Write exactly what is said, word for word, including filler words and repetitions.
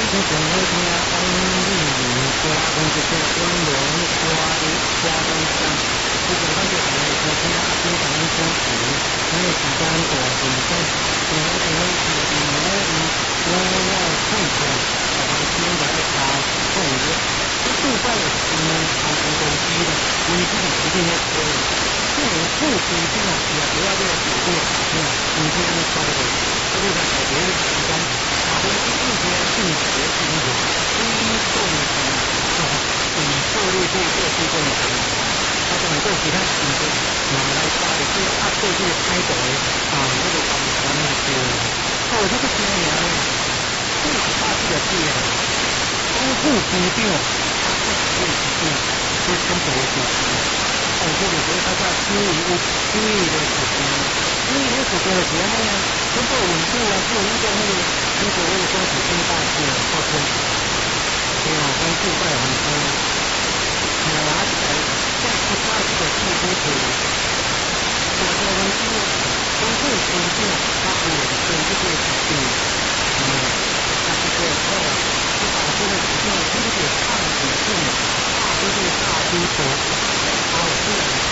你想要听安利歌，讲一些温柔歌的家乡乡，不管咱就来收听啊，听咱们主持，咱的时间大分钟，从我哋呢是二零一我要看看，台湾新来的茶创业，这现在是航空公司的，因为自己决定要做，这种后期这样也不要这个主动打进来，今天呢稍微，这就在改变的时间。我们今天进学进入推动层，以策略对做推动层，它就能够其他企业拿来发的是按对这个开头的啊那个广告那个是，哦这个新年呢，这个大致的是公布规定，它是可以是是跟着的主题，哦这个所以它叫新一物新一的主题，新一的主题的节目呢，通过稳定来做一个那个。如果为了争取更大的后天，对啊，跟现在很多，拿起来在其他的地方可以，我说文字工作环境，它可以跟这个环境，嗯，它是可以后，就把这个环境这个大环境，大这个大规模，把我自然。